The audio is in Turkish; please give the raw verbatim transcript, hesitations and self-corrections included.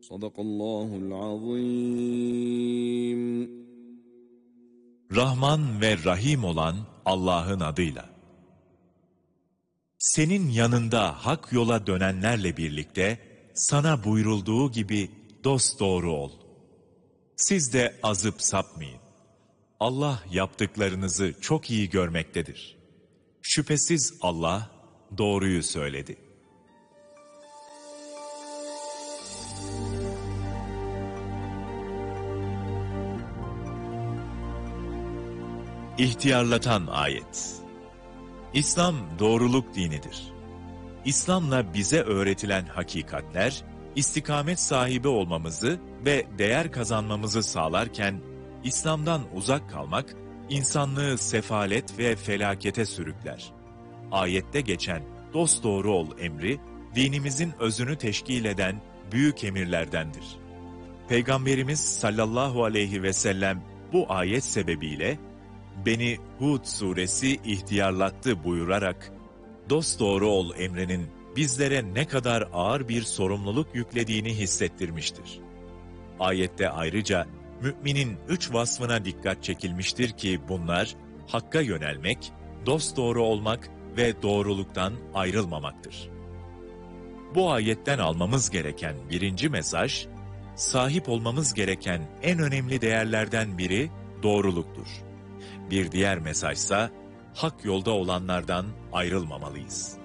Sadakallahul azim. Rahman ve Rahim olan Allah'ın adıyla. Senin yanında hak yola dönenlerle birlikte sana buyrulduğu gibi dosdoğru ol. Siz de azıp sapmayın. Allah yaptıklarınızı çok iyi görmektedir. Şüphesiz Allah doğruyu söyledi. İhtiyarlatan ayet. İslam doğruluk dinidir. İslam'la bize öğretilen hakikatler, istikamet sahibi olmamızı ve değer kazanmamızı sağlarken, İslam'dan uzak kalmak, insanlığı sefalet ve felakete sürükler. Ayette geçen dosdoğru ol emri, dinimizin özünü teşkil eden büyük emirlerdendir. Peygamberimiz sallallahu aleyhi ve sellem bu ayet sebebiyle, beni Hud suresi ihtiyarlattı buyurarak, dosdoğru ol emrinin bizlere ne kadar ağır bir sorumluluk yüklediğini hissettirmiştir. Ayette ayrıca, müminin üç vasfına dikkat çekilmiştir ki bunlar, hakka yönelmek, dosdoğru olmak ve doğruluktan ayrılmamaktır. Bu ayetten almamız gereken birinci mesaj, sahip olmamız gereken en önemli değerlerden biri doğruluktur. Bir diğer mesajsa, hak yolda olanlardan ayrılmamalıyız.